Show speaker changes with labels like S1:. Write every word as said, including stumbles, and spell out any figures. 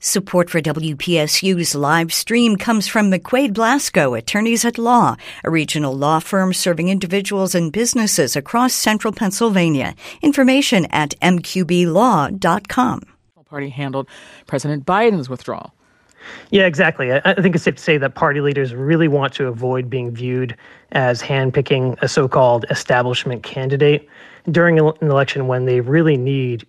S1: Support for W P S U's live stream comes from McQuaid Blasco, Attorneys at Law, a regional law firm serving individuals and businesses across central Pennsylvania. Information at m q b law dot com.
S2: The party handled President Biden's withdrawal.
S3: Yeah, exactly. I, I think it's safe to say that party leaders really want to avoid being viewed as handpicking a so-called establishment candidate during an election when they really need